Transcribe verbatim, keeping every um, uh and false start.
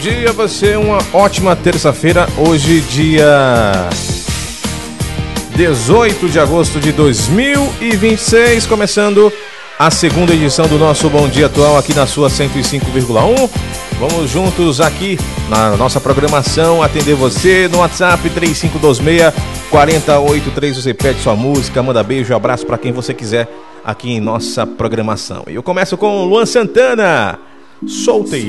Dia você, uma ótima terça-feira, hoje dia dezoito de agosto de dois mil e vinte e seis, começando a segunda edição do nosso Bom Dia Atual aqui na sua cento e cinco vírgula um. Vamos juntos aqui na nossa programação, atender você no WhatsApp três cinco dois seis, quatro oito três. Você pede sua música, manda beijo, abraço para quem você quiser aqui em nossa programação. E eu começo com Luan Santana, Solteirão.